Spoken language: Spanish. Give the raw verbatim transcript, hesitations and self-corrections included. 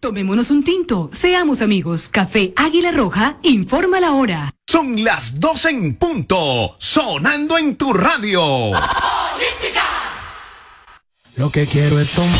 Tomémonos un tinto, seamos amigos. Café Águila Roja, informa la hora. Son las doce en punto, sonando en tu radio. Lo que quiero es tomar.